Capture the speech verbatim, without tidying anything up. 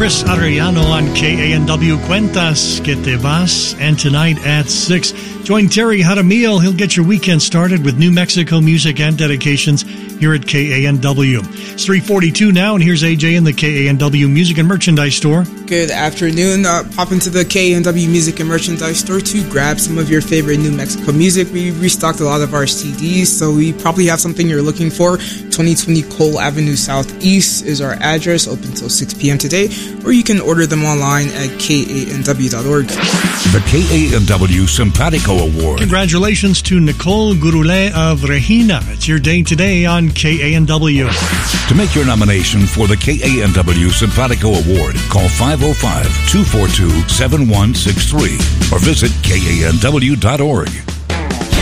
Chris Arellano on K A N W Cuentas Que Te Vas. And tonight at six, join Terry Jaramillo. He'll get your weekend started with New Mexico music and dedications here at K A N W. It's three forty-two now, and here's A J in the K A N W Music and Merchandise Store. Good afternoon. Uh, pop into the K A N W Music and Merchandise Store to grab some of your favorite New Mexico music. We restocked a lot of our C Ds, so we probably have something you're looking for. twenty twenty Cole Avenue Southeast is our address, open until six p.m. today, or you can order them online at K A N W dot org. The K A N W Simpatico Award. Congratulations to Nicole Gurule of Regina. It's your day today on K A N W. To make your nomination for the K A N W Simpatico Award, call five oh five, two four two, seven one six three or visit K A N W dot org.